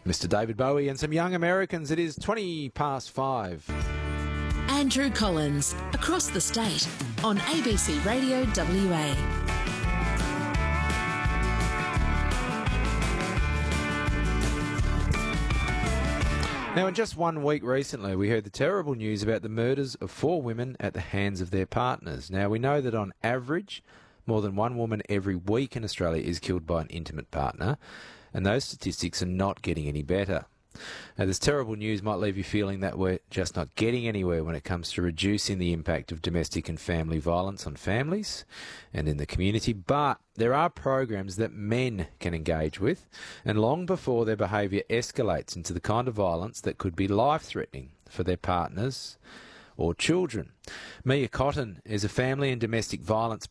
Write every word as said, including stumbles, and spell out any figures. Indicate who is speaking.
Speaker 1: Mister David Bowie and some young Americans. It is twenty past five.
Speaker 2: Andrew Collins, across the state, on A B C Radio W A.
Speaker 1: Now, in just one week recently, we heard the terrible news about the murders of four women at the hands of their partners. Now, we know that on average, more than one woman every week in Australia is killed by an intimate partner, and those statistics are not getting any better. Now, this terrible news might leave you feeling that we're just not getting anywhere when it comes to reducing the impact of domestic and family violence on families and in the community, but there are programs that men can engage with, and long before their behaviour escalates into the kind of violence that could be life-threatening for their partners or children. Mia Cotton is a family and domestic violence